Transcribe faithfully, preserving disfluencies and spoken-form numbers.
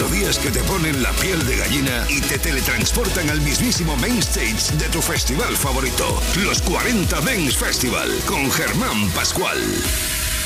melodías que te ponen la piel de gallina y te teletransportan al mismísimo main stage de tu festival favorito, los cuarenta Dance Festival, con Germán Pascual.